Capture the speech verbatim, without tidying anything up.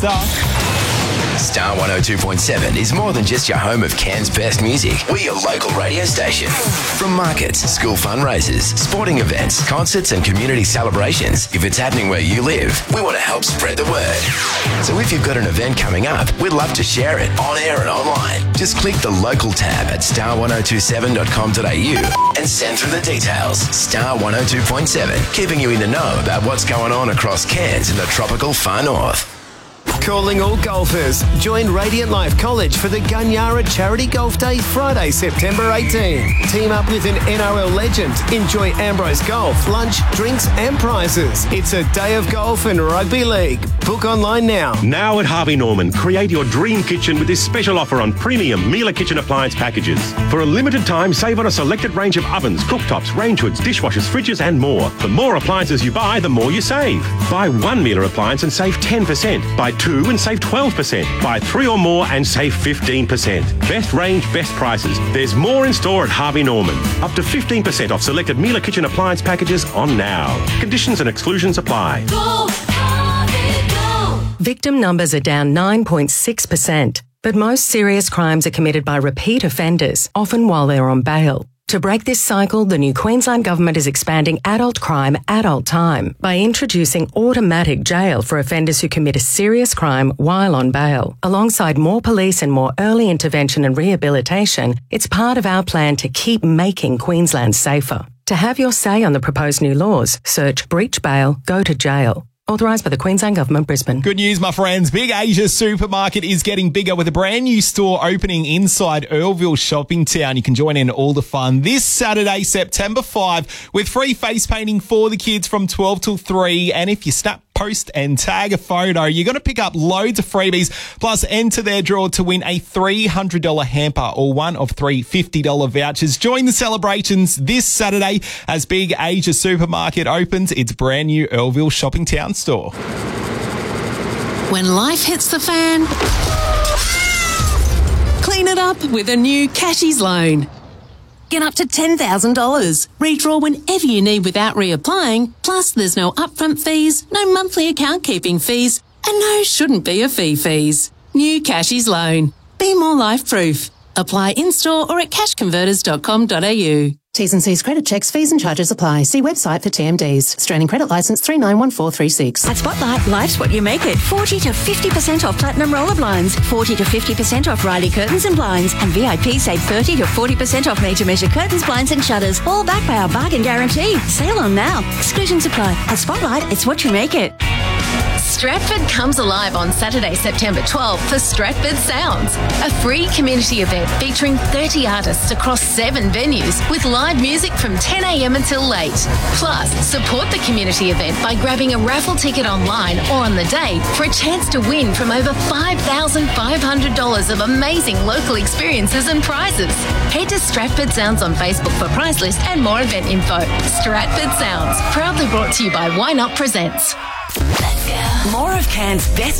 Star. Star one oh two point seven is more than just your home of Cairns' best music. We're your local radio station. From markets, school fundraisers, sporting events, concerts and community celebrations, if it's happening where you live, we want to help spread the word. So if you've got an event coming up, we'd love to share it on air and online. Just click the local tab at star one oh two seven dot com dot a u and send through the details. Star one oh two point seven, keeping you in the know about what's going on across Cairns and the tropical far north. Calling all golfers. Join Radiant Life College for the Gunyara Charity Golf Day, Friday, September eighteenth. Team up with an N R L legend. Enjoy Ambrose Golf, lunch, drinks and prizes. It's a day of golf and rugby league. Book online now. Now at Harvey Norman, create your dream kitchen with this special offer on premium Miele kitchen appliance packages. For a limited time, save on a selected range of ovens, cooktops, range hoods, dishwashers, fridges and more. The more appliances you buy, the more you save. Buy one Miele appliance and save ten percent. Buy two and save twelve percent. Buy three or more and save fifteen percent. Best range, best prices. There's more in store at Harvey Norman. Up to fifteen percent off selected Miele kitchen appliance packages on now. Conditions and exclusions apply. Go, Harvey, go. Victim numbers are down nine point six percent, but most serious crimes are committed by repeat offenders, often while they're on bail. To break this cycle, the new Queensland Government is expanding adult crime, adult time by introducing automatic jail for offenders who commit a serious crime while on bail. Alongside more police and more early intervention and rehabilitation, it's part of our plan to keep making Queensland safer. To have your say on the proposed new laws, search breach bail, go to jail. Authorised by the Queensland Government, Brisbane. Good news, my friends. Big Asia Supermarket is getting bigger with a brand new store opening inside Earlville Shopping Town. You can join in all the fun this Saturday, September fifth, with free face painting for the kids from twelve till three. And if you snap, post and tag a photo, you're going to pick up loads of freebies, plus enter their draw to win a three hundred dollars hamper or one of three fifty dollars vouchers. Join the celebrations this Saturday as Big Asia Supermarket opens its brand new Earlville Shopping Town store. When life hits the fan, clean it up with a new Cashies loan. Get up to ten thousand dollars. Redraw whenever you need without reapplying. Plus, there's no upfront fees, no monthly account keeping fees, and no shouldn't be a fee fees. New Cashies loan. Be more life proof. Apply in-store or at cash converters dot com dot a u. T's and C's credit checks, fees and charges apply. See website for T M Ds. Australian credit licence three nine one four three six. At Spotlight, life's what you make it. forty to fifty percent off platinum roller blinds, forty to fifty percent off Riley curtains and blinds, and V I P save thirty to forty percent off made to measure curtains, blinds and shutters, all backed by our bargain guarantee. Sale on now. Exclusions apply. At Spotlight, it's what you make it. Stratford comes alive on Saturday, September twelfth for Stratford Sounds, a free community event featuring thirty artists across seven venues with live music from ten a m until late. Plus, support the community event by grabbing a raffle ticket online or on the day for a chance to win from over five thousand five hundred dollars of amazing local experiences and prizes. Head to Stratford Sounds on Facebook for prize list and more event info. Stratford Sounds, proudly brought to you by Why Not Presents. More of Cairns' best